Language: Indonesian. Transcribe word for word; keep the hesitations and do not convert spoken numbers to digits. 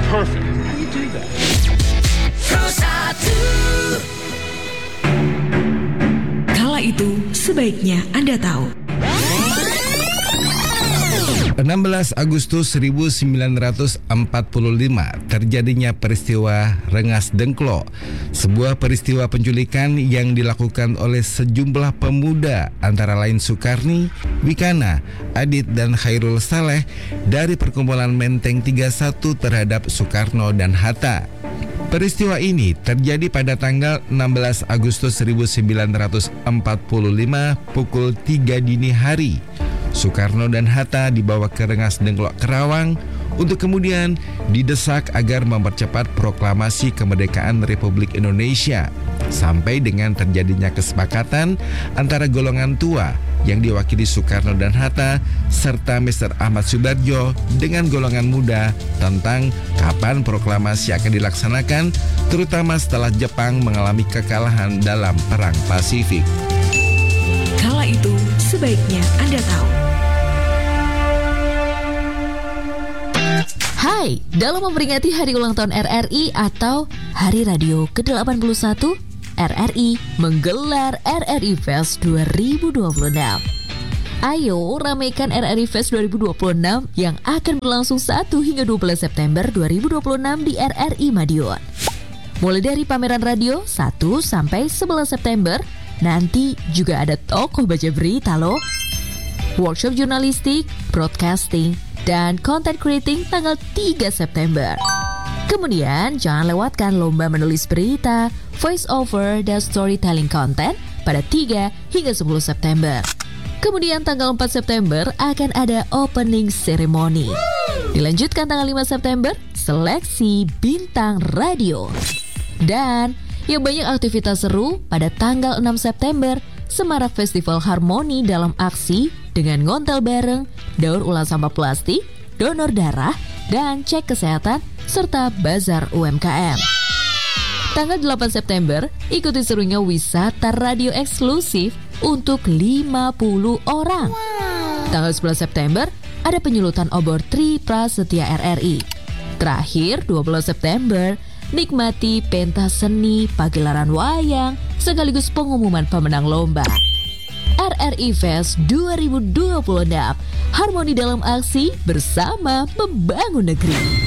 perfect. How do you do that? Pro satu. Kala itu sebaiknya Anda tahu. enam belas Agustus seribu sembilan ratus empat puluh lima terjadinya peristiwa Rengas Dengklok, sebuah peristiwa penculikan yang dilakukan oleh sejumlah pemuda antara lain Sukarni, Wikana, Adit dan Khairul Saleh dari perkumpulan Menteng tiga puluh satu terhadap Soekarno dan Hatta. Peristiwa ini terjadi pada tanggal enam belas Agustus seribu sembilan ratus empat puluh lima pukul tiga dini hari. Soekarno dan Hatta dibawa ke Rengas Dengklok Kerawang untuk kemudian didesak agar mempercepat proklamasi kemerdekaan Republik Indonesia sampai dengan terjadinya kesepakatan antara golongan tua yang diwakili Soekarno dan Hatta serta mister Ahmad Soebardjo dengan golongan muda tentang kapan proklamasi akan dilaksanakan, terutama setelah Jepang mengalami kekalahan dalam Perang Pasifik. Kala itu sebaiknya Anda tahu. Hai, dalam memperingati hari ulang tahun R R I atau Hari Radio ke delapan puluh satu, R R I menggelar R R I Fest dua ribu dua puluh enam. Ayo ramaikan R R I Fest dua ribu dua puluh enam yang akan berlangsung satu hingga dua belas September dua ribu dua puluh enam di R R I Madiun. Mulai dari pameran radio satu sampai sebelas September, nanti juga ada tokoh baca berita loh. Workshop jurnalistik, broadcasting, dan content creating tanggal tiga September. Kemudian jangan lewatkan lomba menulis berita, voice over, dan storytelling content pada tiga hingga sepuluh September. Kemudian tanggal empat September akan ada opening ceremony. Dilanjutkan tanggal lima September, seleksi bintang radio. Dan yang banyak aktivitas seru pada tanggal enam September, Semarak Festival Harmoni dalam aksi dengan ngontel bareng, daur ulang sampah plastik, donor darah, dan cek kesehatan, serta bazar U M K M. Tanggal delapan September, ikuti serunya wisata radio eksklusif untuk lima puluh orang. Tanggal sebelas September, ada penyulutan obor Tri Prasetya R R I. Terakhir, dua belas September, nikmati pentas seni pagelaran wayang sekaligus pengumuman pemenang lomba. R R I Fest dua ribu dua puluh enam, harmoni dalam aksi bersama membangun negeri.